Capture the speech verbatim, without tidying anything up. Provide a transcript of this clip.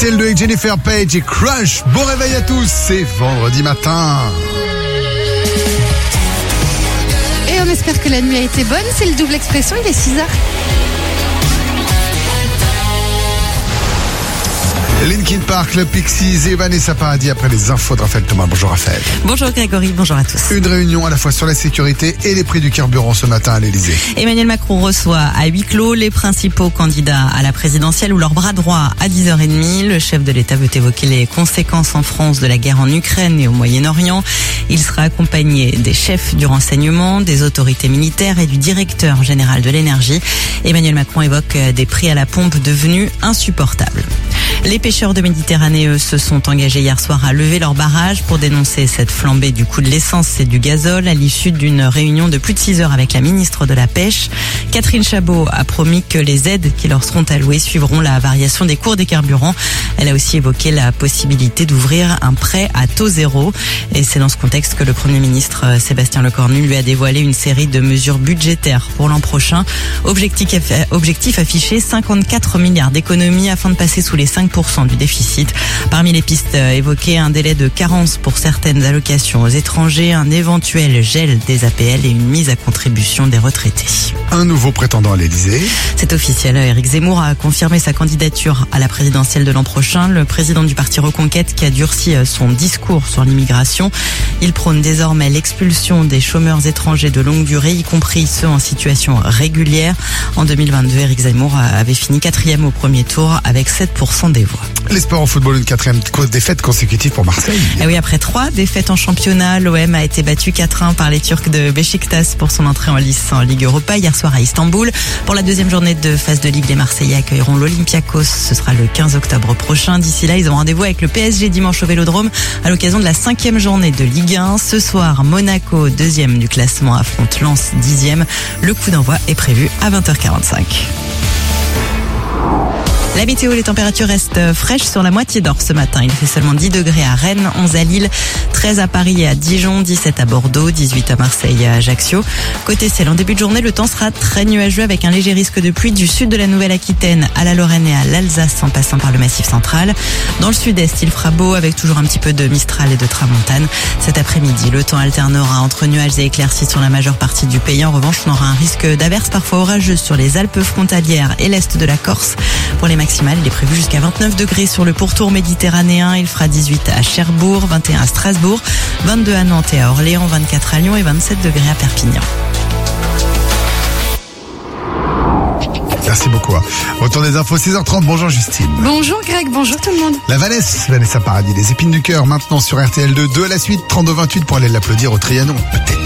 R T L deux avec Jennifer Page et Crush. Bon réveil à tous, c'est vendredi matin. Et on espère que la nuit a été bonne. C'est le double expression, il est six heures. Linkin Park, le Pixies et Vanessa Paradis après les infos de Raphaël Thomas. Bonjour Raphaël. Bonjour Grégory, bonjour à tous. Une réunion à la fois sur la sécurité et les prix du carburant ce matin à l'Elysée. Emmanuel Macron reçoit à huis clos les principaux candidats à la présidentielle ou leur bras droit à dix heures trente. Le chef de l'État veut évoquer les conséquences en France de la guerre en Ukraine et au Moyen-Orient. Il sera accompagné des chefs du renseignement, des autorités militaires et du directeur général de l'énergie. Emmanuel Macron évoque des prix à la pompe devenus insupportables. Les pêcheurs de Méditerranée, eux, se sont engagés hier soir à lever leur barrage pour dénoncer cette flambée du coût de l'essence et du gazole à l'issue d'une réunion de plus de six heures avec la ministre de la Pêche. Catherine Chabot a promis que les aides qui leur seront allouées suivront la variation des cours des carburants. Elle a aussi évoqué la possibilité d'ouvrir un prêt à taux zéro. Et c'est dans ce contexte que le Premier ministre Sébastien Lecornu lui a dévoilé une série de mesures budgétaires pour l'an prochain. Objectif, objectif affiché, cinquante-quatre milliards d'économies afin de passer sous les cinq pour cent du déficit. Parmi les pistes évoquées, un délai de carence pour certaines allocations aux étrangers, un éventuel gel des A P L et une mise à contribution des retraités. Un nouveau prétendant à l'Elysée. C'est officiel. Éric Zemmour a confirmé sa candidature à la présidentielle de l'an prochain. Le président du parti Reconquête qui a durci son discours sur l'immigration. Il prône désormais l'expulsion des chômeurs étrangers de longue durée, y compris ceux en situation régulière. En deux mille vingt-deux, Éric Zemmour avait fini quatrième au premier tour avec sept pour cent des voix. Les sports en football, une quatrième défaite consécutive pour Marseille. Et oui, après trois défaites en championnat, l'O M a été battu quatre un par les Turcs de Beşiktaş pour son entrée en lice en Ligue Europa hier soir à Istanbul. Pour la deuxième journée de phase de Ligue, les Marseillais accueilleront l'Olympiakos. Ce sera le quinze octobre prochain. D'ici là, ils ont rendez-vous avec le P S G dimanche au Vélodrome à l'occasion de la cinquième journée de Ligue un. Ce soir, Monaco, deuxième du classement, affronte Lens, dixième. Le coup d'envoi est prévu à vingt heures quarante-cinq. La météo, les températures restent fraîches sur la moitié d'or ce matin. Il fait seulement dix degrés à Rennes, onze à Lille, treize à Paris et à Dijon, dix-sept à Bordeaux, dix-huit à Marseille et à Ajaccio. Côté ciel, en début de journée, le temps sera très nuageux avec un léger risque de pluie du sud de la Nouvelle-Aquitaine à la Lorraine et à l'Alsace en passant par le Massif central. Dans le sud-est, il fera beau avec toujours un petit peu de Mistral et de Tramontane. Cet après-midi, le temps alternera entre nuages et éclaircies sur la majeure partie du pays. En revanche, on aura un risque d'averses parfois orageuses sur les Alpes frontalières et l'est de la Corse. Pour les maximales, il est prévu jusqu'à vingt-neuf degrés sur le pourtour méditerranéen. Il fera dix-huit à Cherbourg, vingt et un à Strasbourg, vingt-deux à Nantes et à Orléans, vingt-quatre à Lyon et vingt-sept degrés à Perpignan. Merci beaucoup. Retour des infos, six heures trente. Bonjour Justine. Bonjour Greg, bonjour tout le monde. La Vanessa, Vanessa Paradis, les épines du cœur maintenant sur R T L deux. Deux à la suite, trente-deux vingt-huit pour aller l'applaudir au Trianon. Peut-être.